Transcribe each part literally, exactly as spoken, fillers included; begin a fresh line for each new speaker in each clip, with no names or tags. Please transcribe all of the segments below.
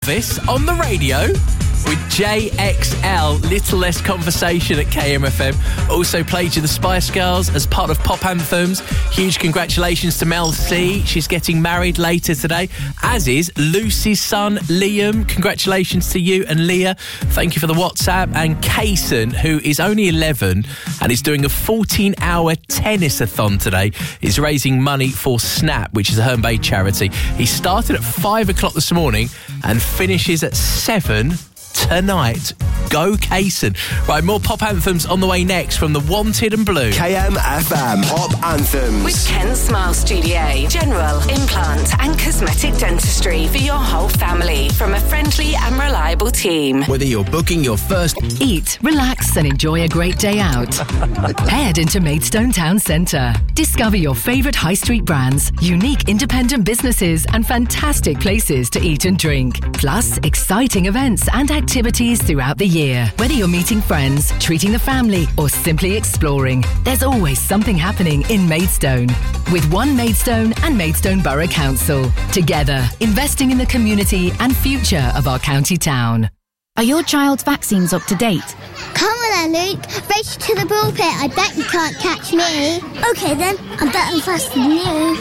This on the radio with J X L, Little Less Conversation at K M F M. Also played you the Spice Girls as part of Pop Anthems. Huge congratulations to Mel C. She's getting married later today, as is Lucy's son, Liam. Congratulations to you and Leah. Thank you for the WhatsApp. And Kaysen, who is only eleven and is doing a fourteen-hour tennis-a-thon today, is raising money for SNAP, which is a Herne Bay charity. He started at five o'clock this morning and finishes at seven tonight. Go Kaysen. Right, more Pop Anthems on the way next from the Wanted and Blue.
K M F M Pop Anthems.
With Ken Smile Studio. General, implant and cosmetic dentistry for your whole family from a friendly and reliable team.
Whether you're booking your first...
Eat, relax and enjoy a great day out. Head into Maidstone Town Centre. Discover your favourite high street brands, unique independent businesses and fantastic places to eat and drink. Plus, exciting events and activities throughout the year. Whether you're meeting friends, treating the family or simply exploring, there's always something happening in Maidstone. With One Maidstone and Maidstone Borough Council. Together, investing in the community and future of our county town.
Are your child's vaccines up to date?
Come on then, Luke. Race to the pulpit. I bet you can't catch me. OK then, I'm better and faster than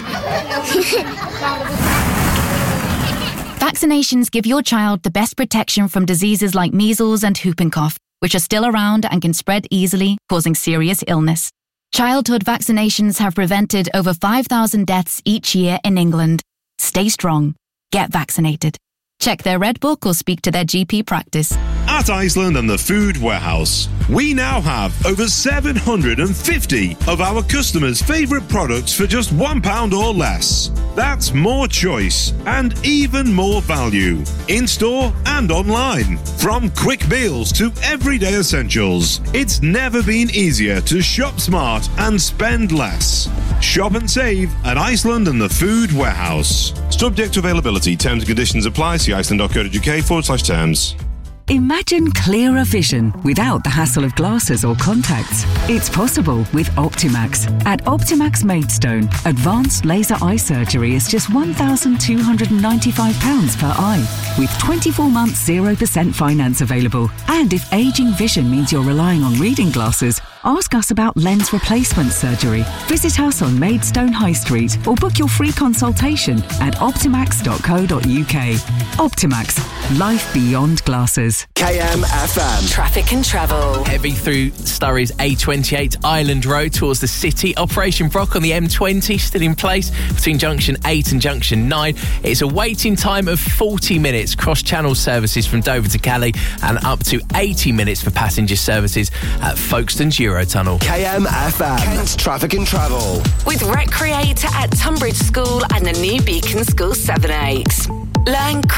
you.
Vaccinations give your child the best protection from diseases like measles and whooping cough, which are still around and can spread easily, causing serious illness. Childhood vaccinations have prevented over five thousand deaths each year in England. Stay strong. Get vaccinated. Check their Red Book or speak to their G P practice.
At Iceland and the Food Warehouse, we now have over seven hundred fifty of our customers' favourite products for just one pound or less. That's more choice and even more value, in-store and online. From quick meals to everyday essentials, it's never been easier to shop smart and spend less. Shop and save at Iceland and the Food Warehouse. Subject to availability, terms and conditions apply. See iceland.co.uk forward slash terms.
Imagine clearer vision without the hassle of glasses or contacts. It's possible with Optimax. At Optimax Maidstone, advanced laser eye surgery is just one thousand two hundred ninety-five pounds per eye, with twenty-four months zero percent finance available. And if ageing vision means you're relying on reading glasses, ask us about lens replacement surgery. Visit us on Maidstone High Street or book your free consultation at optimax dot co dot uk. Optimax, life beyond glasses.
K M F M.
Traffic and travel.
Heavy through Surrey's A twenty-eight Island Road towards the city. Operation Brock on the M twenty still in place between Junction eight and Junction nine. It's a waiting time of forty minutes. Cross-channel services from Dover to Calais and up to eighty minutes for passenger services at Folkestone's Eurotunnel.
K M F M. Kent's Traffic and Travel.
With Recreate at Tunbridge School and the new Beacon School seven eight. Learn